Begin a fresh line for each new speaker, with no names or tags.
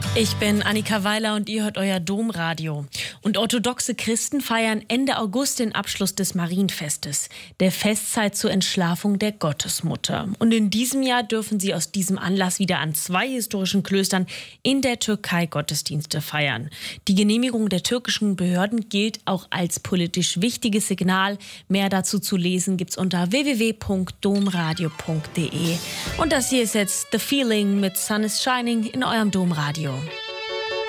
Ich bin Annika Weiler und ihr hört euer Domradio. Und orthodoxe Christen feiern Ende August den Abschluss des Marienfestes, der Festzeit zur Entschlafung der Gottesmutter. Und in diesem Jahr dürfen sie aus diesem Anlass wieder an 2 historischen Klöstern in der Türkei Gottesdienste feiern. Die Genehmigung der türkischen Behörden gilt auch als politisch wichtiges Signal. Mehr dazu zu lesen gibt's unter www.domradio.de. Und das hier ist jetzt The Feeling mit Sun is Shining in eurem Domradio.